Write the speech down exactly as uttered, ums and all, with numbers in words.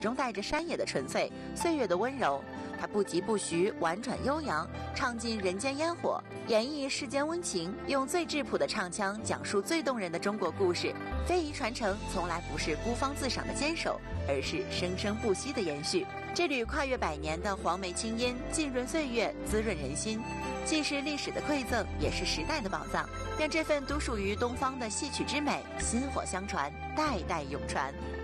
中带着山野的纯粹，岁月的温柔。他不疾不徐，婉转悠扬，唱尽人间烟火，演绎世间温情，用最质朴的唱腔讲述最动人的中国故事。非遗传承从来不是孤芳自赏的坚守，而是生生不息的延续。这缕跨越百年的黄梅清音，浸润岁月，滋润人心，既是历史的馈赠，也是时代的宝藏。让这份独属于东方的戏曲之美，薪火相传，代代永传。